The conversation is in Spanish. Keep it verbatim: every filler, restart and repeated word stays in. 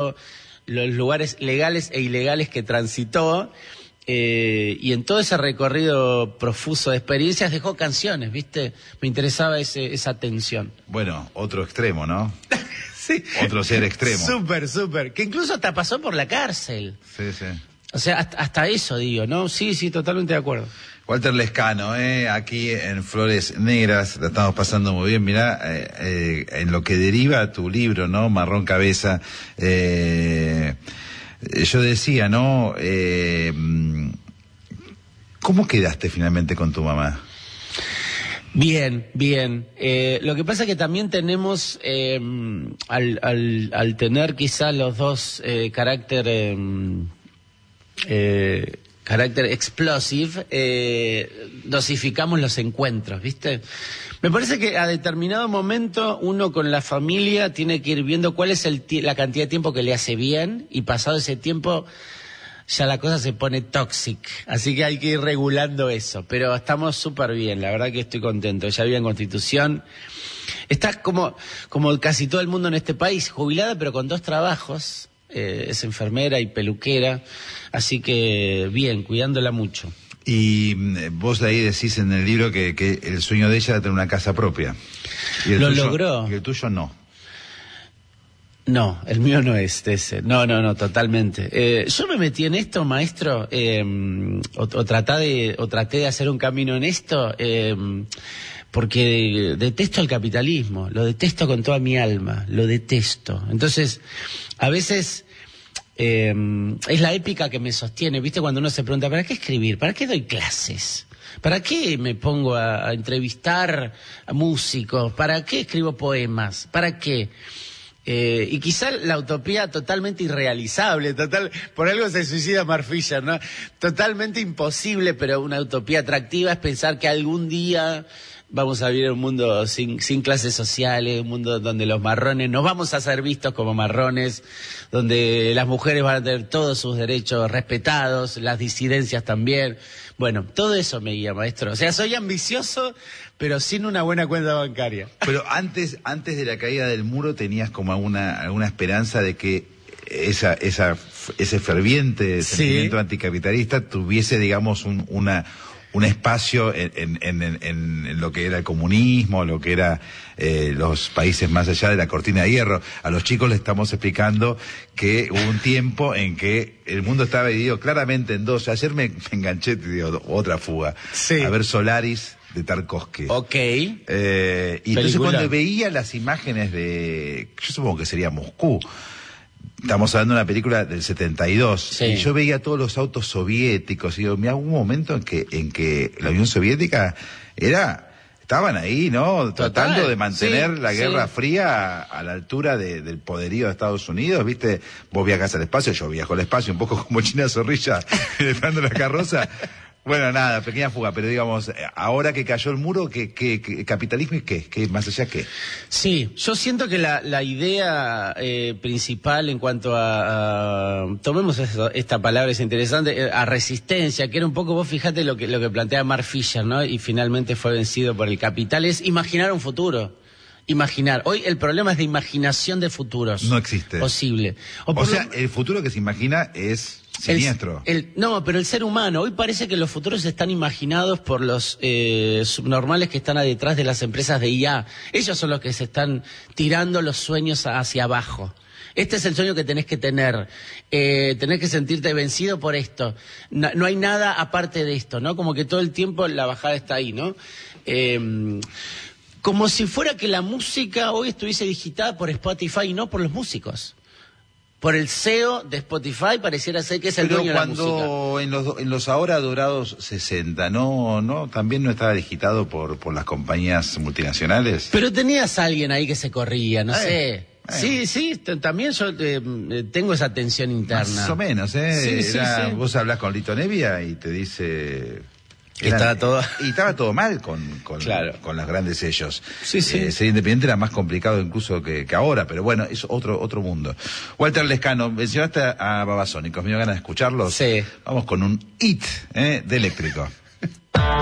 todo los lugares legales e ilegales que transitó. Eh, y en todo ese recorrido profuso de experiencias dejó canciones, ¿viste? Me interesaba ese, esa tensión. Bueno, otro extremo, ¿no? Sí. Otro ser extremo. Súper, súper. Que incluso hasta pasó por la cárcel. Sí, sí. O sea, hasta, hasta eso digo, ¿no? Sí, sí, totalmente de acuerdo. Walter Lescano, eh, aquí en Flores Negras, la estamos pasando muy bien. Mirá, eh, eh, en lo que deriva tu libro, ¿no? Marrón Cabeza. Eh, yo decía, ¿no? Eh, ¿Cómo quedaste finalmente con tu mamá? Bien, bien. Eh, lo que pasa es que también tenemos, eh, al, al, al tener quizá los dos eh, carácter... Eh, eh, carácter explosive, eh, dosificamos los encuentros, ¿viste? Me parece que a determinado momento uno con la familia tiene que ir viendo cuál es el la cantidad de tiempo que le hace bien, y pasado ese tiempo ya la cosa se pone tóxica, así que hay que ir regulando eso, pero estamos súper bien, la verdad que estoy contento. Ya vive en Constitución, está como, como casi todo el mundo en este país, jubilada pero con dos trabajos. Eh, es enfermera y peluquera, así que bien, cuidándola mucho. Y vos de ahí decís en el libro que, que el sueño de ella era tener una casa propia. Y el Lo tuyo, logró. Y el tuyo no. No, el mío no es ese. No, no, no, totalmente. Eh, yo me metí en esto, maestro, eh, o, o, traté de, o traté de hacer un camino en esto, eh, porque detesto el capitalismo, lo detesto con toda mi alma, lo detesto. Entonces, a veces eh, es la épica que me sostiene, ¿viste? Cuando uno se pregunta, ¿para qué escribir? ¿Para qué doy clases? ¿Para qué me pongo a, a entrevistar a músicos? ¿Para qué escribo poemas? ¿Para qué? Eh, y quizá la utopía totalmente irrealizable, total, por algo se suicida Mark Fisher, ¿no? Totalmente imposible, pero una utopía atractiva es pensar que algún día vamos a vivir en un mundo sin, sin clases sociales, un mundo donde los marrones no vamos a ser vistos como marrones, donde las mujeres van a tener todos sus derechos respetados, las disidencias también. Bueno, todo eso me guía, maestro. O sea, soy ambicioso, pero sin una buena cuenta bancaria. Pero antes, antes de la caída del muro tenías como alguna, alguna esperanza de que esa, esa, ese ferviente sí. sentimiento anticapitalista tuviese, digamos, un, una... un espacio en, en, en, en lo que era el comunismo, lo que era eh, los países más allá de la cortina de hierro. A los chicos les estamos explicando que hubo un tiempo en que el mundo estaba dividido claramente en dos. Ayer me, me enganché, te digo, otra fuga, sí. a ver Solaris de Tarkovsky. Ok. Eh, y entonces cuando veía las imágenes de, yo supongo que sería Moscú, estamos hablando de una película del setenta y dos, sí. Y yo veía todos los autos soviéticos, y digo, mira, hubo un momento en que, en que la Unión Soviética era, estaban ahí, ¿no? Total, tratando de mantener sí, la Guerra sí. Fría a, a la altura de, del poderío de Estados Unidos, ¿viste? Vos viajás al espacio, yo viajo al espacio, un poco como China Zorrilla, entrando la carroza. Bueno, nada, pequeña fuga, pero digamos, ahora que cayó el muro, ¿qué, qué, qué capitalismo y qué? ¿Qué más allá qué? Sí, yo siento que la, la idea eh, principal en cuanto a, a tomemos eso, esta palabra, es interesante, a resistencia, que era un poco, vos fijate lo que, lo que plantea Mark Fisher, ¿no? Y finalmente fue vencido por el capital, es imaginar un futuro. Imaginar. Hoy el problema es de imaginación de futuros. No existe. Posible. O, o sea, lo... el futuro que se imagina es siniestro. El, el, no, pero el ser humano, hoy parece que los futuros están imaginados por los eh, subnormales que están detrás de las empresas de I A. Ellos son los que se están tirando los sueños hacia abajo. Este es el sueño que tenés que tener. Eh, tenés que sentirte vencido por esto. No, no hay nada aparte de esto, ¿no? Como que todo el tiempo la bajada está ahí, ¿no? Eh, como si fuera que la música hoy estuviese digitada por Spotify y no por los músicos. Por el C E O de Spotify pareciera ser que es el Pero dueño de la música. Pero en los, en los ahora dorados sesenta, ¿no? ¿no? ¿También no estaba digitado por, por las compañías multinacionales? Pero tenías a alguien ahí que se corría, no eh, sé. Eh. Sí, sí, también yo eh, tengo esa tensión interna. Más o menos, ¿eh? Sí, Era, sí, sí. Vos hablas con Lito Nevia y te dice... Era, estaba todo... Y estaba todo mal con, con, claro. con los grandes sellos. Sí, sí. Eh, ser independiente era más complicado incluso que, que ahora, pero bueno, es otro otro mundo. Walter Lescano, mencionaste a Babasónicos, me dio ganas de escucharlos. Sí. Vamos con un hit, ¿eh? De Eléctrico.